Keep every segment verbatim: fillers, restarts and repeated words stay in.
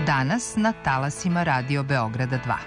danas na talasima Radio Beograda dva.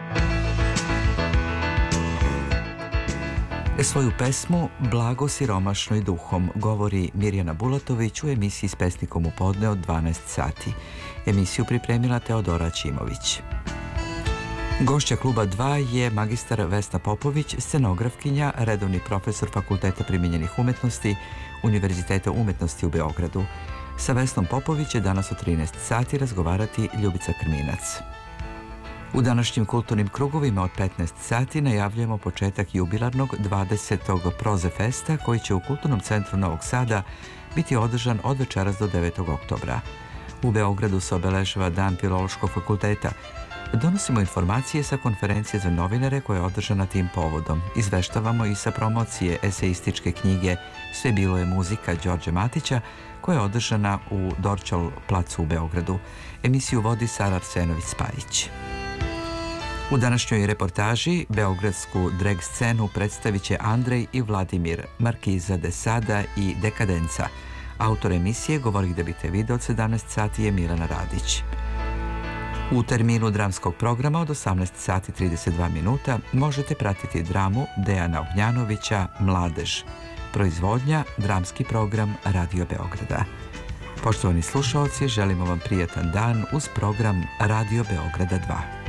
Svoju pesmu Blago siromašnoj duhom govori Mirjana Bulatović u emisiji S pesnikom u podne od dvanaest sati. Emisiju pripremila Teodora Ćimović. Gošća kluba dva je magistar Vesna Popović, scenografkinja, redovni profesor Fakulteta primijenjenih umetnosti Univerziteta umetnosti u Beogradu. Sa Vesnom Popović će danas u trinaest sati razgovarati Ljubica Krminac. U današnjim kulturnim krugovima od petnaest sati najavljujemo početak jubilarnog dvadesetog Proze festa koji će u Kulturnom centru Novog Sada biti održan od večeras do devetog oktobra. U Beogradu se obeležava Dan Filološkog fakulteta. Donosimo informacije sa konferencije za novinare koja je održana tim povodom. Izveštavamo i sa promocije eseističke knjige Sve bilo je muzika Đorđe Matića koja je održana u Dorćol placu u Beogradu. Emisiju vodi Sara Arsenović-Spajić. U današnjoj reportaži beogradsku drag scenu predstavit će Andrej i Vladimir, Markiza de Sada i Dekadenca. Autor emisije Govori da bite video od sedamnaest sati je Milana Radić. U terminu dramskog programa od osamnaest sati trideset dva minuta možete pratiti dramu Dejana Ognjanovića Mladež. Proizvodnja dramski program Radio Beograda. Poštovani slušaoci, želimo vam prijatan dan uz program Radio Beograda dva.